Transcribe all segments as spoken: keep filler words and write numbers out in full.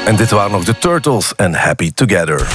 En dit waren nog de Turtles en Happy Together.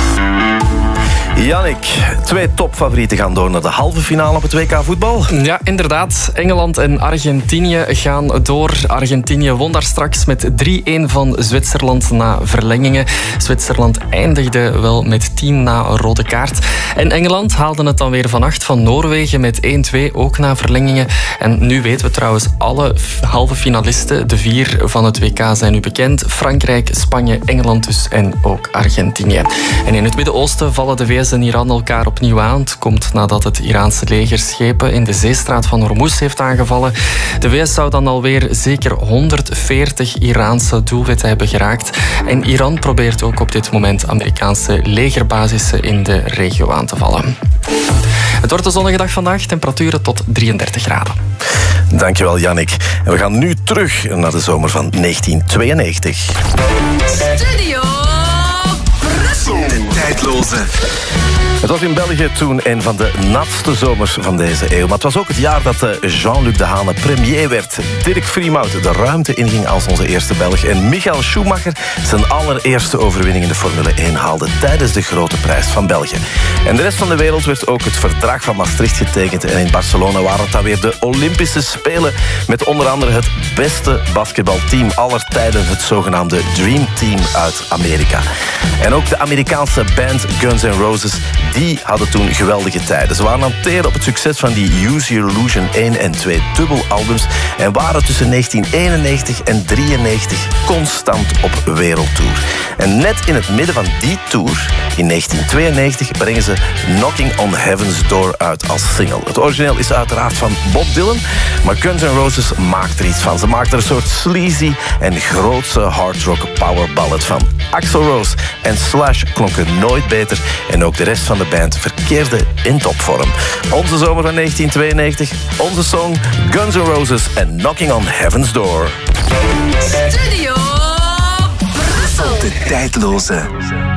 Yannick, twee topfavorieten gaan door naar de halve finale op het W K voetbal. Ja, inderdaad. Engeland en Argentinië gaan door. Argentinië won daar straks met drie-een van Zwitserland na verlengingen. Zwitserland eindigde wel met tien na een rode kaart. En Engeland haalde het dan weer van acht van Noorwegen met één-twee, ook na verlengingen. En nu weten we trouwens alle halve finalisten. De vier van het W K zijn nu bekend. Frankrijk, Spanje, Engeland dus en ook Argentinië. En in het Midden-Oosten vallen de V S en Iran elkaar opnieuw aan. Het komt nadat het Iraanse leger schepen in de zeestraat van Hormuz heeft aangevallen. De V S zou dan alweer zeker honderdveertig Iraanse doelwitten hebben geraakt. En Iran probeert ook op dit moment Amerikaanse legerbasissen in de regio aan te vallen. Het wordt een zonnige dag vandaag, temperaturen tot drieëndertig graden. Dankjewel, Yannick. En we gaan nu terug naar de zomer van negentien tweeënnegentig. Studio Brussel. De tijdloze. Het was in België toen een van de natste zomers van deze eeuw. Maar het was ook het jaar dat Jean-Luc Dehaene premier werd. Dirk Vriemhout de ruimte inging als onze eerste Belg. En Michael Schumacher zijn allereerste overwinning in de Formule één haalde tijdens de grote prijs van België. En de rest van de wereld werd ook het verdrag van Maastricht getekend. En in Barcelona waren het dan weer de Olympische Spelen. Met onder andere het beste basketbalteam aller tijden. Het zogenaamde Dream Team uit Amerika. En ook de Amerikaanse band Guns N' Roses, die hadden toen geweldige tijden. Ze waren aan het teren op het succes van die Use Your Illusion één en twee dubbelalbums en waren tussen negentien eenennegentig en drieënnegentig constant op wereldtour. En net in het midden van die tour, in negentien tweeënnegentig, brengen ze Knocking on Heaven's Door uit als single. Het origineel is uiteraard van Bob Dylan, maar Guns N' Roses maakt er iets van. Ze maakt er een soort sleazy en grootse hardrock power ballad van. Axl Rose en Slash klonken nooit beter en ook de rest van de band verkeerde in topvorm. Onze zomer van negentien tweeënnegentig, onze song Guns N' Roses en Knocking on Heaven's Door. Studio Brussel. De tijdloze.